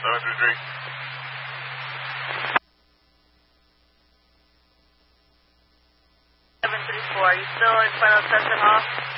733. 734, are you still in front of Session Hall?